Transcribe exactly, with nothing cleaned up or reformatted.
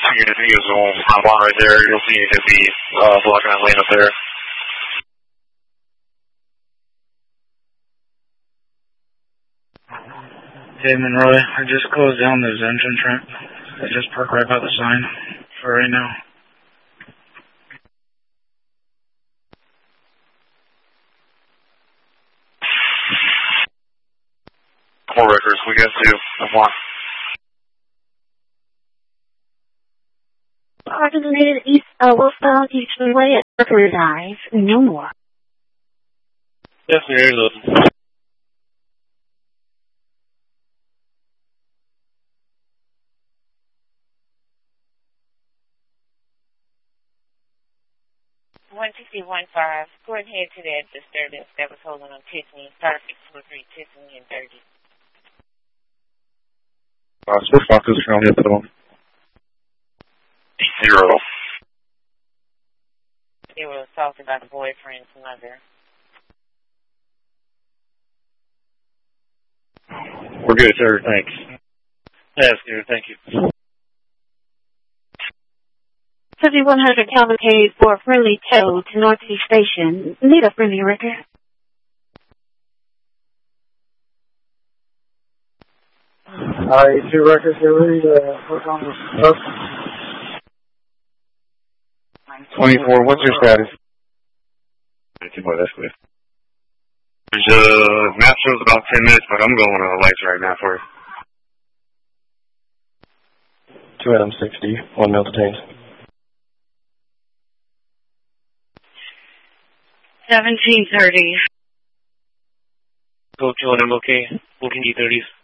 Again, if you use the hot line right there, you'll see it could be uh, blocking that lane up there. Hey, Monroe, I just closed down the engine trunk. I just parked right by the sign for right now. Four records, we got two. That's one. Originated east uh, westbound East Freeway at Mercury Drive. No more. Yes, sir. Here's those. one sixty-one five. Go ahead to that disturbance that was holding on Tiffany. Start six four three Tiffany and thirty. Uh, switch boxes are on the other one. Zero. They were assaulted by the boyfriend's mother. We're good, sir. Thanks. That's good. Thank you. fifty-one hundred cavalcade for a friendly tow to Northeast Station. Need a friendly record. Alright, two records here. Ready to work on this stuff? twenty-four, what's your status? Well, that's good. There's, uh, map shows about ten minutes, but I'm going to the lights right now for you. two Adam sixty, one male detained. seventeen thirty. Go to an M O K, booking D thirties.